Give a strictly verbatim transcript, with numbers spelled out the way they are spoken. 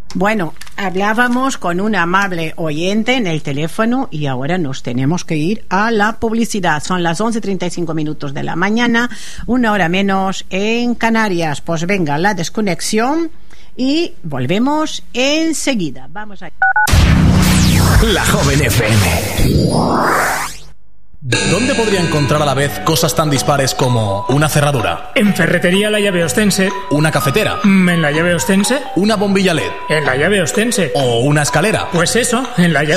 Bueno, hablábamos con un amable oyente en el teléfono y ahora nos tenemos que ir a la publicidad. Son las once treinta y cinco minutos de la mañana, una hora menos en Canarias. Pues venga, la desconexión y volvemos enseguida. Vamos a... La Joven F M. ¿Dónde podría encontrar a la vez cosas tan dispares como una cerradura? En Ferretería La Llave Ostense. ¿Una cafetera? ¿En La Llave Ostense? ¿Una bombilla L E D? En La Llave Ostense. ¿O una escalera? Pues eso, en La Llave